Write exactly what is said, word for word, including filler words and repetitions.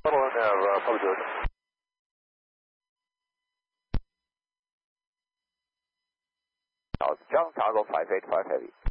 Following uh, Papa George. John Cargo five eight five heavy.